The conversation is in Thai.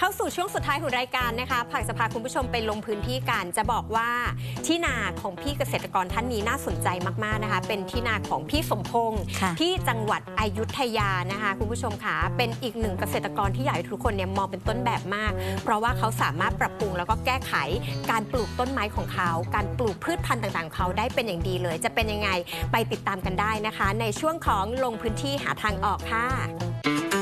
เข้าสู่ช่วงสุดท้ายของรายการนะคะผักจะพาคุณผู้ชมไปลงพื้นที่กันจะบอกว่าที่นาของพี่เกษตรกรท่านนี้น่าสนใจมากๆนะคะเป็นที่นาของพี่สมพงษ์ที่จังหวัดอยุธยานะคะคุณผู้ชมค่ะเป็นอีกหนึ่งเกษตรกรที่อยากให้ทุกคนเนี่ยมองเป็นต้นแบบมากเพราะว่าเขาสามารถปรับปรุงแล้วก็แก้ไขการปลูกต้นไม้ของเขาการปลูกพืชพันธุ์ต่างๆของเขาได้เป็นอย่างดีเลยจะเป็นยังไงไปติดตามกันได้นะคะในช่วงของลงพื้นที่หาทางออกค่ะ